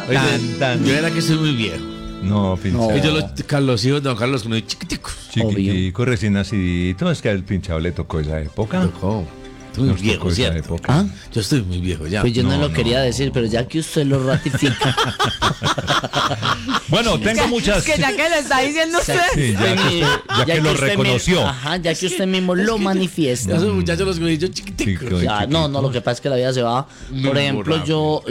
Yo era que soy muy viejo. No, pinchado. Y yo los hijos de don Carlos, con chiquiticos. Chiquitico, recién nacidito. Es que al pinchado le tocó esa época. Tocó. Estoy muy Nos viejo, tocó esa ¿cierto? época. ¿Ah? Yo estoy muy viejo ya. Pues yo no, No, lo quería decir, pero ya que usted lo ratifica. Bueno, tengo muchas. Que ya que lo está diciendo usted. Sí, ya que lo usted reconoció. Ajá, ya que usted mismo lo manifiesta. Esos muchachos los que yo chiquiticos. Chico. Ya, no, lo que pasa es que la vida se va. Por ejemplo, rápido.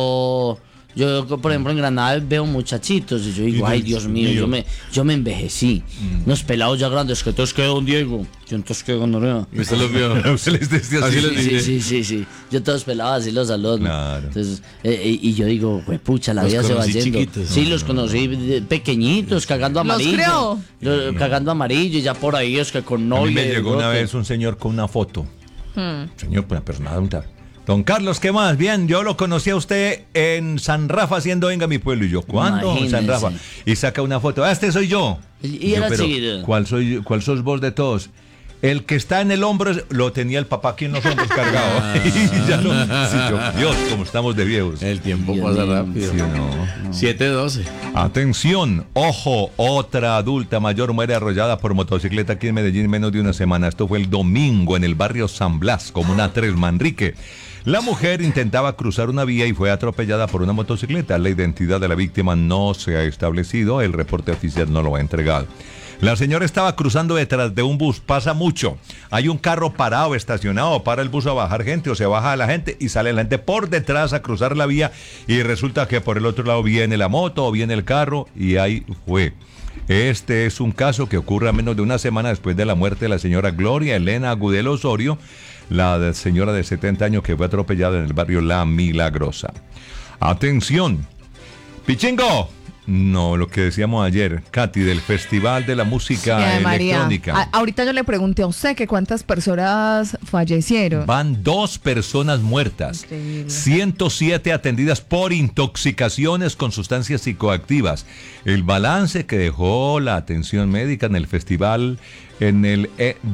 yo, por ejemplo, en Granada veo muchachitos y yo digo, ay, Dios mío, yo me envejecí. Los pelados ya grandes, que entonces quedó don Diego. Yo entonces quedó no veo. Y usted los vio. Usted les decía Así así. les dice. Sí. Yo todos pelados así los saludo. Claro. Entonces, y yo digo, güey, pucha, la Los vida se va conocí yendo. chiquitos. Sí, los conocí pequeñitos, cagando ¿Los amarillo. creó? Cagando amarillo y ya por ahí es que con A mí novia. me llegó una brote. vez un señor con una foto. Señor, una persona adulta. Don Carlos, ¿qué más? Bien, yo lo conocí a usted en San Rafa haciendo Venga a mi pueblo. Y yo, ¿cuándo? En San Imagínese. Rafa. Y saca una foto. Ah, este soy yo. Y Yo, era pero, chiquito. ¿cuál sos vos de todos? El que está en el hombro lo tenía el papá aquí en los hombros cargado. Y ya no. Sí, yo, Dios, como estamos de viejos. El tiempo Dios pasa mío. rápido. Sí, no. 7:12. Atención, ojo, otra adulta mayor muere arrollada por motocicleta aquí en Medellín en menos de una semana. Esto fue el domingo en el barrio San Blas, comuna 3, Manrique. La mujer intentaba cruzar una vía y fue atropellada por una motocicleta. La identidad de la víctima no se ha establecido, el reporte oficial no lo ha entregado. La señora estaba cruzando detrás de un bus, pasa mucho. Hay un carro parado, estacionado, para el bus a bajar gente o se baja la gente y sale la gente por detrás a cruzar la vía y resulta que por el otro lado viene la moto o viene el carro y ahí fue. Este es un caso que ocurre a menos de una semana después de la muerte de la señora Gloria Elena Agudelo Osorio, la señora de 70 años que fue atropellada en el barrio La Milagrosa. Atención, Pichingo. No, lo que decíamos ayer, Katy, del Festival de la Música Ay, María. Electrónica. Ahorita yo le pregunté a usted que cuántas personas fallecieron. Van 2 personas muertas, Increíble. 107 atendidas por intoxicaciones con sustancias psicoactivas. El balance que dejó la atención médica en el festival, en el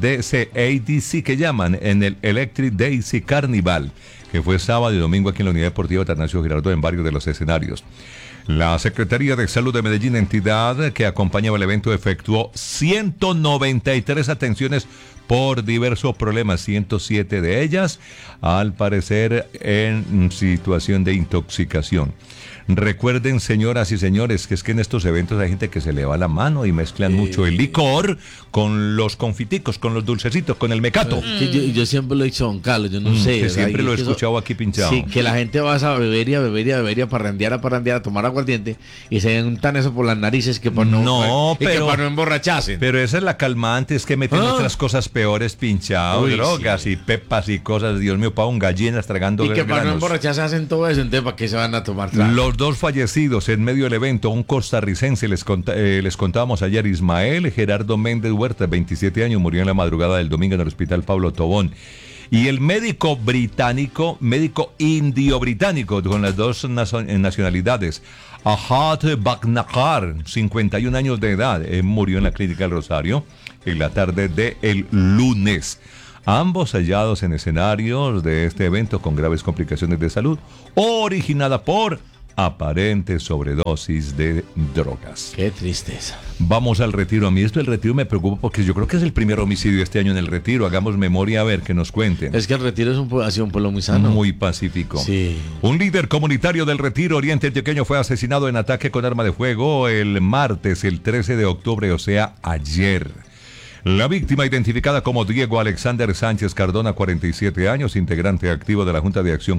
ADC que llaman, en el Electric Daisy Carnival, que fue sábado y domingo aquí en la Unidad Deportiva Atanasio Girardot en varios de los escenarios. La Secretaría de Salud de Medellín, entidad que acompañaba el evento, efectuó 193 atenciones por diversos problemas, 107 de ellas, al parecer, en situación de intoxicación. Recuerden, señoras y señores, que es que en estos eventos hay gente que se le va la mano y mezclan mucho el licor con los confiticos, con los dulcecitos, con el mecato. Que yo siempre lo he dicho a don Carlos, yo no sé. Que o sea, siempre lo he que eso- escuchado aquí pinchado. Sí, que la gente va a beber y a beber y a beber y a parrandear, a tomar aguardiente y se untan eso por las narices que para No, y que pero- para no emborracharse. Pero esa es la calmante, es que meten otras cosas peores, pinchados, Uy, drogas sí. y pepas y cosas, Dios mío, pa' un gallinas tragando Y que para no granos. emborracharse hacen todo eso, entonces ¿para qué se van a tomar trago? Los 2 fallecidos en medio del evento, un costarricense, les contábamos ayer, Ismael Gerardo Méndez Huerta, 27 años, murió en la madrugada del domingo en el hospital Pablo Tobón. Y el médico británico, médico indio-británico, con las 2 nacionalidades, Ahad Bagnakar, 51 años de edad, murió en la clínica del Rosario en la tarde del lunes. Ambos hallados en escenarios de este evento con graves complicaciones de salud, originada por aparente sobredosis de drogas. Qué tristeza. Vamos al retiro. A mí esto del retiro me preocupa porque yo creo que es el primer homicidio este año en el retiro. Hagamos memoria a ver que nos cuenten. Es que el retiro ha sido un pueblo muy sano. Muy pacífico. Sí. Un líder comunitario del Retiro Oriente Antioqueño fue asesinado en ataque con arma de fuego el martes, el 13 de octubre, o sea, ayer. La víctima, identificada como Diego Alexander Sánchez Cardona, 47 años, integrante activo de la Junta de Acción